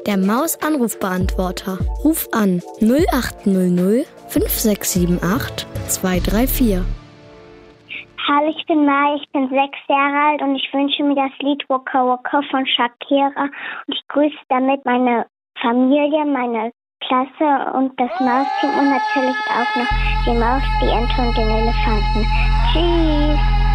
Der Maus-Anrufbeantworter. Ruf an 0800 5678 234. Hallo, ich bin Maya, ich bin 6 Jahre alt und ich wünsche mir das Lied Waka Waka von Shakira. Und ich grüße damit meine Familie, meine Klasse und das Mausteam und natürlich auch noch die Maus, die Ente und den Elefanten. Tschüss!